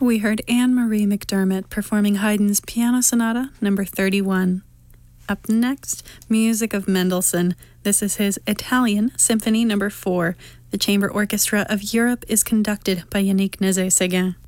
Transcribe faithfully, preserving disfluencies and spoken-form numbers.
We heard Anne-Marie McDermott performing Haydn's Piano Sonata number thirty-one. Up next, music of Mendelssohn. This is his Italian Symphony number four. The Chamber Orchestra of Europe is conducted by Yannick Nézet-Séguin.